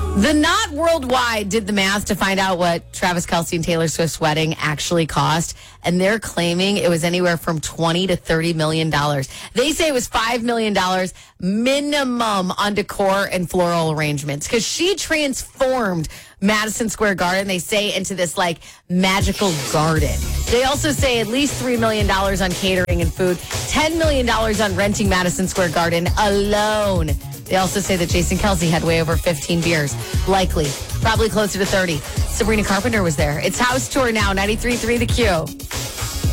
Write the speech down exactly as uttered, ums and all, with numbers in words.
The Knot Worldwide did the math to find out what Travis Kelce and Taylor Swift's wedding actually cost, and they're claiming it was anywhere from twenty to thirty million dollars. They say it was five million dollars minimum on decor and floral arrangements because she transformed Madison Square Garden, they say, into this like magical garden. They also say at least three million dollars on catering and food, ten million dollars on renting Madison Square Garden alone. They also say that Jason Kelce had way over fifteen beers. Likely. Probably closer to thirty. Sabrina Carpenter was there. It's House Tour now, ninety-three point three The Q.